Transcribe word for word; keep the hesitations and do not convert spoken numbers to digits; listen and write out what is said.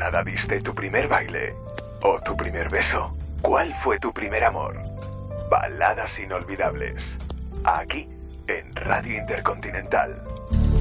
nada diste tu primer baile? ¿O tu primer beso? ¿Cuál fue tu primer amor? Baladas inolvidables. Aquí, en Radio Intercontinental.